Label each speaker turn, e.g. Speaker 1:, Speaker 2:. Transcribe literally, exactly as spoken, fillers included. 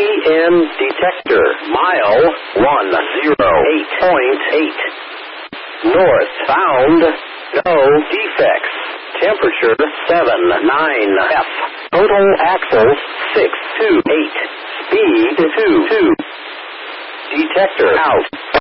Speaker 1: N detector. Mile one zero eight point eight. North bound. No defects. Temperature seven nine F. Total axles six two eight. Speed two two. Detector out.